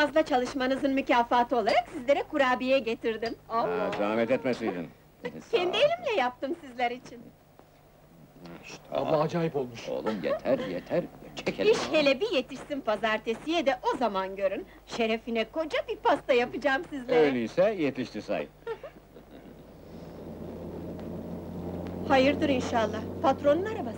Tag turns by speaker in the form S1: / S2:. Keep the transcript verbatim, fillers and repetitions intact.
S1: Fazla çalışmanızın mükafatı olarak sizlere kurabiye getirdim.
S2: Ha, zahmet etmeseydin.
S1: Kendi elimle yaptım sizler için.
S3: Abla acayip olmuş.
S2: Oğlum yeter, yeter. Çekelim.
S1: İş hele bir yetişsin pazartesiye de o zaman görün. Şerefine koca bir pasta yapacağım sizlere.
S2: Öyleyse yetişti say.
S1: Hayırdır inşallah, patronun arabası.